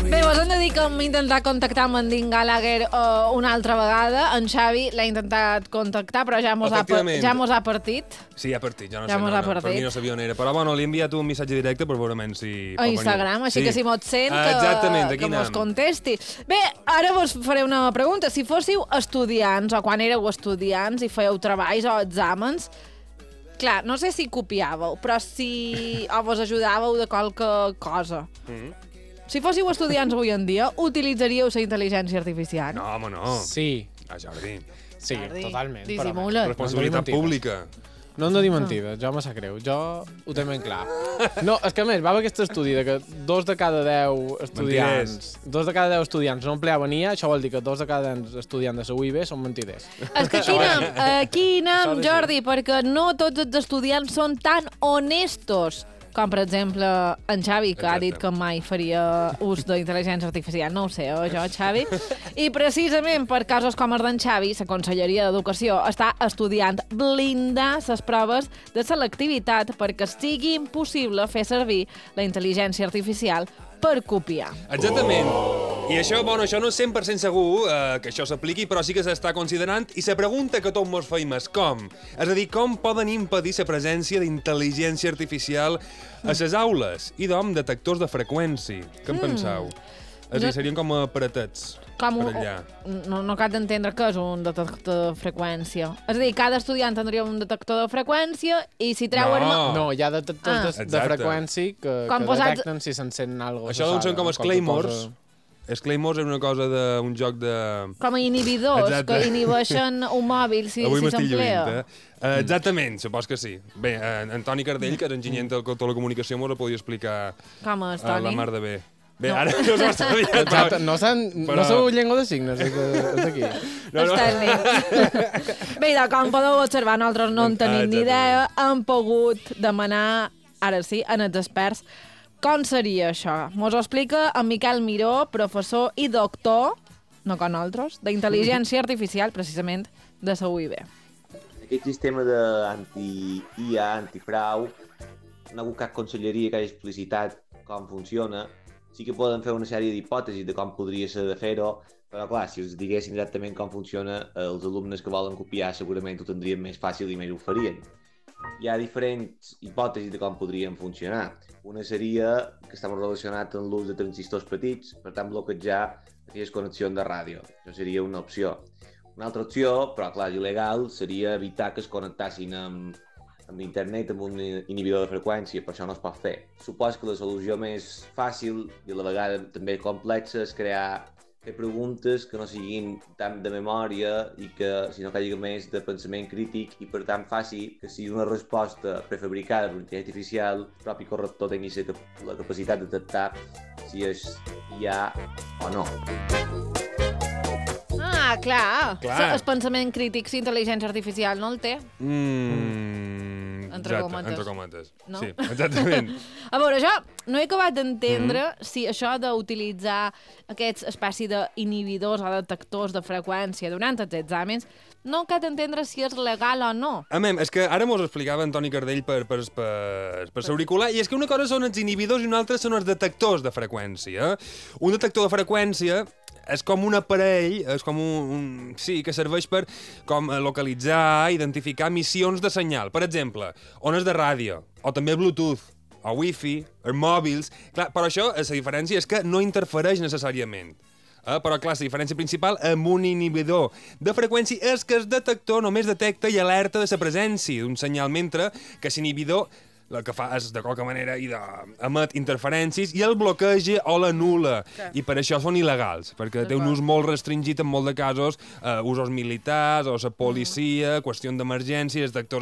Bé, vos hem de dir que hem intentat contactar amb en Dean Gallagher una altra vegada. En Xavi l'ha intentat contactar, però ja mos ha partit. Sí, ha partit, ja no Ja sé, mos ha per partit. mi no sabia on era. Però bueno, li he enviat un missatge directe per veure si... A Instagram, així que si mos sent, exactament, que mos contesti. Bé, ara vos faré una pregunta. Si fóssiu estudiants, o quan éreu estudiants i fèieu treballs o exàmens, clar, no sé si copiàveu, però si o vos ajudàveu de qualque cosa. Si fóssiu estudiants avui en dia, utilitzaríeu la intel·ligència artificial? No, home, no. Sí. Jordi. Sí, Jordi, totalment. dissimula't. Responsabilitat pública. No hem de dir mentides, jo me sap greu. Jo ho tenc ben clar. No, és que a més, va haver aquest estudi de que 2 de cada 10 estudiants... 2 de cada 10 estudiants no empleaven IA, això vol dir que 2 de cada 10 estudiants de la UIB són mentiders. És que aquí anem, Jordi, perquè no tots els estudiants són tan honestos com, per exemple, en Xavi, que ha dit que mai faria ús d'intel·ligència artificial. No ho sé, jo, Xavi. I precisament per casos com els d'en Xavi, la Conselleria d'Educació està estudiant blindar les proves de selectivitat perquè sigui impossible fer servir la intel·ligència artificial per copiar. Exactament. I això, bueno, això no és 100% segur que això s'apliqui, però sí que s'està considerant. I la pregunta que tots mos feim és com? És a dir, com poden impedir la presència d'intel·ligència artificial a les aules? I d'om, detectors de freqüència. Què en penseu? És a dir, serien com aparatets per allà. No cal d'entendre què és un detector de freqüència. És a dir, cada estudiant tindria un detector de freqüència i si treuen... No, hi ha detectors de freqüència que detecten si s'encén alguna cosa. Això doncs són com els Claymores. Els Claymores és una cosa d'un joc de... Com a inhibidors, que inhibeixen un mòbil si s'emplea. Exactament, supos que sí. Bé, Antoni Cardell, que és enginyer de telecomunicació, m'ho podia explicar a la mar de bé. Bé, ara no s'ho sabia. Exacte, no sou llengua de signes, és aquí. Els tècnics. Bé, com podeu observar, nosaltres no en tenim ni idea. Hem pogut demanar, ara sí, en els experts, com seria això? Mos ho explica en Miquel Miró, professor i doctor, no com nosaltres, d'intel·ligència artificial, precisament, de la UIB. Aquest sistema d'anti-IA, antifrau, no ha hagut cap conselleria que hagi explicitat com funciona. Sí que poden fer una sèrie d'hipòtesis de com podria ser de fer-ho, però clar, si els diguessin exactament com funciona, els alumnes que volen copiar segurament ho tindrien més fàcil i més ho farien. Hi ha diferents hipòtesis de com podrien funcionar. Una seria que està molt relacionat amb l'ús de transistors petits, per tant bloquejar aquelles connexions de ràdio. Això seria una opció. Una altra opció, però clar, il·legal, seria evitar que es connectassin amb internet, amb un inhibidor de freqüència, però això no es pot fer. Suposo que la solució més fàcil i a la vegada també complexa és fer preguntes que no siguin tant de memòria i que, sinó que hi hagi més de pensament crític i, per tant, faci que sigui una resposta prefabricada per intel·ligència artificial, el propi corrector tingui la capacitat de detectar si és IA o no. Ah, clar. El pensament crític, si intel·ligència artificial no el té. Entre cometes. No? Sí, exactament. A veure, jo no he acabat d'entendre si això d'utilitzar aquests espècie d'inhibidors o detectors de freqüència durant els exàmens no cal d'entendre si és legal o no. És que ara mos explicava Antoni Cardell per l'auricular, i és que una cosa són els inhibidors i una altra són els detectors de freqüència. Un detector de freqüència és com un aparell, és com sí, que serveix per com localitzar, identificar emissions de senyal. Per exemple, ones de ràdio, o també Bluetooth, o Wi-Fi, els mòbils... Clar, però això, la diferència és que no interfereix necessàriament. Però, clar, la diferència principal amb un inhibidor de freqüència és que el detector només detecta i alerta de la presència d'un senyal, mentre que l'inhibidor el que fa és, de qualque manera, emet interferències i el bloqueja o l'anul·la. I per això són il·legals, perquè té un ús molt restringit en molt de casos, usos militars o la policia, qüestió d'emergència, els detectors